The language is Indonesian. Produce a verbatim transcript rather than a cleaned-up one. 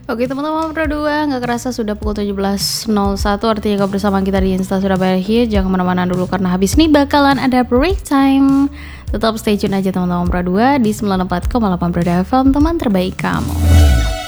Oke teman-teman Pro dua, nggak kerasa sudah pukul tujuh belas nol satu, artinya kau bersama kita di Insta Surabaya Hit. Jangan kemana-mana dulu karena habis ini bakalan ada break time. Tetap stay tune aja teman-teman Pro dua di sembilan puluh empat koma delapan Pro F M, teman terbaik kamu.